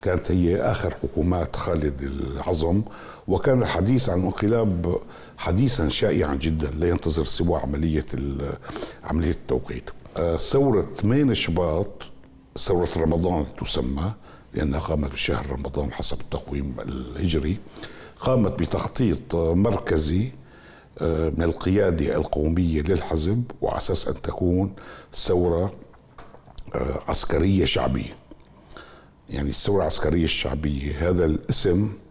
كانت هي آخر حكومات خالد العظم، وكان الحديث عن انقلاب حديثا شائعا جدا لا ينتظر سوى عملية التوقيت. ثورة 8 شباط، ثورة رمضان تسمى لأنها قامت بشهر رمضان حسب التقويم الهجري، قامت بتخطيط مركزي من القيادة القومية للحزب، وعلى أساس أن تكون ثورة عسكرية شعبية. يعني الثورة العسكرية الشعبية هذا الاسم